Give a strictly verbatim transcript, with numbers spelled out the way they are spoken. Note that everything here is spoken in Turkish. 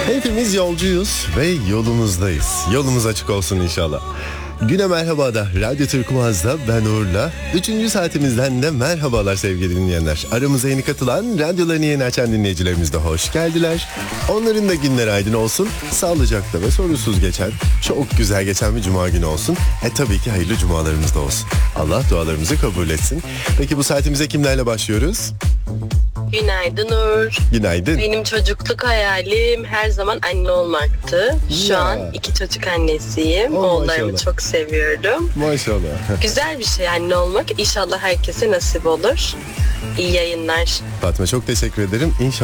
Hepimiz yolcuyuz ve yolumuzdayız. Yolumuz açık olsun inşallah. Güne merhabada, Radyo Türkmaz'da ben Uğur'la. Üçüncü saatimizden de merhabalar sevgili dinleyenler. Aramıza yeni katılan, radyolarını yeni açan dinleyicilerimiz de hoş geldiler. Onların da günleri aydın olsun. Sağlıcakla ve sorunsuz geçen, çok güzel geçen bir cuma günü olsun. E tabii ki hayırlı cumalarımız da olsun. Allah dualarımızı kabul etsin. Peki bu saatimize kimlerle başlıyoruz? Günaydın Uğur. Günaydın. Benim çocukluk hayalim her zaman anne olmaktı. Şu Ya. an iki çocuk annesiyim. Oh, Oğullarımı maşallah. çok seviyorum. Maşallah. Güzel bir şey anne olmak. İnşallah herkese nasip olur. İyi yayınlar. Fatma çok teşekkür ederim. İnşallah